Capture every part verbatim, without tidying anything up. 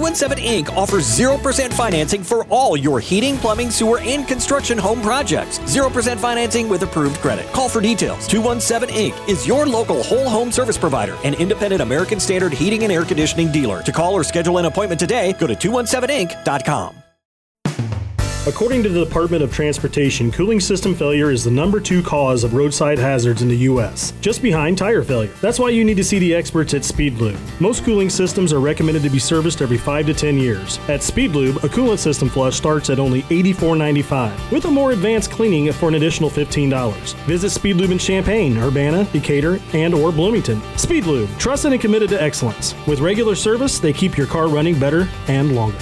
one seven Incorporated offers zero percent financing for all your heating, plumbing, sewer, and construction home projects. zero percent financing with approved credit. Call for details. two one seven Incorporated is your local whole home service provider, an independent American Standard heating and air conditioning dealer. To call or schedule an appointment today, go to two one seven inc dot com. According to the Department of Transportation, cooling system failure is the number two cause of roadside hazards in the U S, just behind tire failure. That's why you need to see the experts at Speedlube. Most cooling systems are recommended to be serviced every five to ten years. At Speedlube, a coolant system flush starts at only eighty-four ninety-five, with a more advanced cleaning for an additional fifteen dollars. Visit Speedlube in Champaign, Urbana, Decatur, and or Bloomington. Speedlube, trusted and committed to excellence. With regular service, they keep your car running better and longer.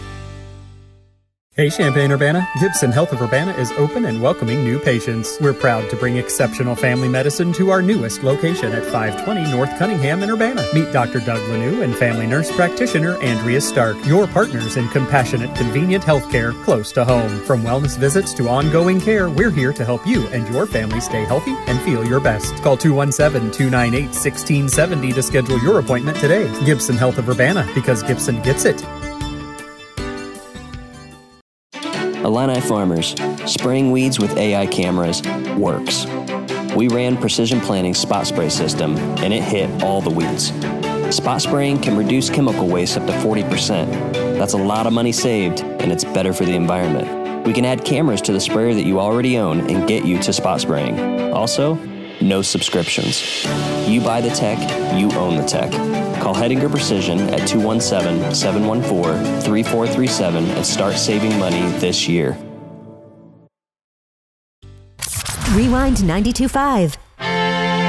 Hey Champaign-Urbana, Gibson Health of Urbana is open and welcoming new patients. We're proud to bring exceptional family medicine to our newest location at five twenty North Cunningham in Urbana. Meet Doctor Doug Lanou and family nurse practitioner Andrea Stark, your partners in compassionate, convenient healthcare close to home. From wellness visits to ongoing care, we're here to help you and your family stay healthy and feel your best. Call two one seven, two nine eight, one six seven zero to schedule your appointment today. Gibson Health of Urbana, because Gibson gets it. Illini Farmers, spraying weeds with A I cameras works. We ran Precision Planting's spot spray system, and it hit all the weeds. Spot spraying can reduce chemical waste up to forty percent. That's a lot of money saved, and it's better for the environment. We can add cameras to the sprayer that you already own and get you to spot spraying. Also, no subscriptions. You buy the tech, you own the tech. Call Hettinger Precision at two one seven, seven one four, three four three seven and start saving money this year. Rewind ninety-two point five.